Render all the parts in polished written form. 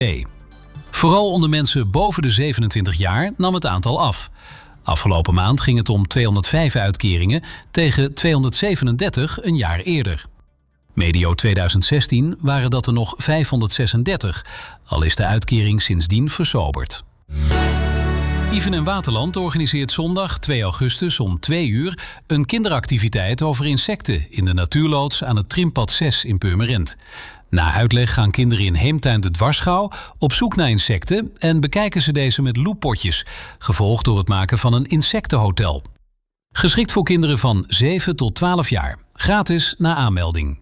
Vooral onder mensen boven de 27 jaar nam het aantal af. Afgelopen maand ging het om 205 uitkeringen tegen 237 een jaar eerder. Medio 2016 waren dat er nog 536, al is de uitkering sindsdien versoberd. Iven en Waterland organiseert zondag 2 augustus om 2 uur een kinderactiviteit over insecten in de natuurloods aan het Trimpad 6 in Purmerend. Na uitleg gaan kinderen in Heemtuin de Dwarsgouw op zoek naar insecten en bekijken ze deze met loeppotjes, gevolgd door het maken van een insectenhotel. Geschikt voor kinderen van 7 tot 12 jaar. Gratis na aanmelding.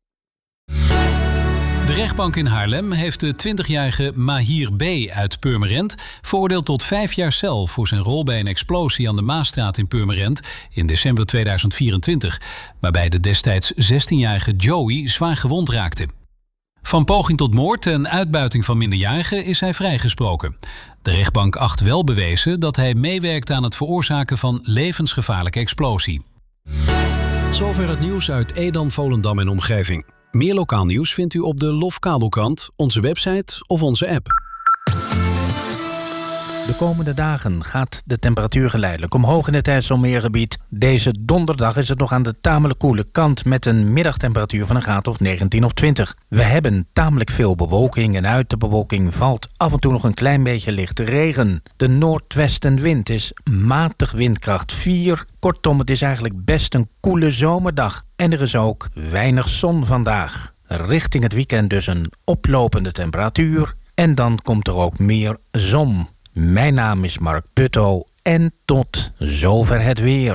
De rechtbank in Haarlem heeft de 20-jarige Mahir B. uit Purmerend veroordeeld tot 5 jaar cel voor zijn rol bij een explosie aan de Maasstraat in Purmerend in december 2024, waarbij de destijds 16-jarige Joey zwaar gewond raakte. Van poging tot moord en uitbuiting van minderjarigen is hij vrijgesproken. De rechtbank acht wel bewezen dat hij meewerkte aan het veroorzaken van levensgevaarlijke explosie. Zover het nieuws uit Edam, Volendam en omgeving. Meer lokaal nieuws vindt u op de Lofkabelkrant, onze website of onze app. De komende dagen gaat de temperatuur geleidelijk omhoog in het IJsselmeergebied. Deze donderdag is het nog aan de tamelijk koele kant met een middagtemperatuur van een graad of 19 of 20. We hebben tamelijk veel bewolking en uit de bewolking valt af en toe nog een klein beetje lichte regen. De noordwestenwind is matig windkracht 4. Kortom, het is eigenlijk best een koele zomerdag. En er is ook weinig zon vandaag. Richting het weekend dus een oplopende temperatuur. En dan komt er ook meer zon. Mijn naam is Mark Putto en tot zover het weer.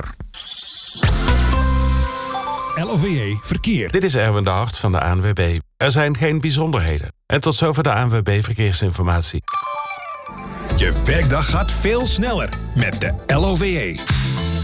LOVE Verkeer. Dit is Erwin de Hart van de ANWB. Er zijn geen bijzonderheden. En tot zover de ANWB Verkeersinformatie. Je werkdag gaat veel sneller met de LOVE.